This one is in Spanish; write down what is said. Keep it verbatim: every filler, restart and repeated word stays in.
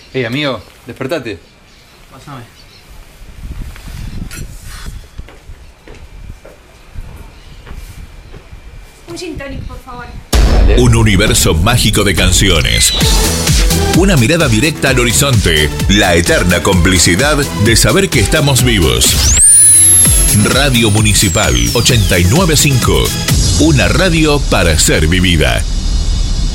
Hey, amigo, despertate. Pásame. Un gin tonic, por favor. Dale. Un universo mágico de canciones. Una mirada directa al horizonte. La eterna complicidad de saber que estamos vivos. Radio Municipal ochenta y nueve punto cinco. Una radio para ser vivida.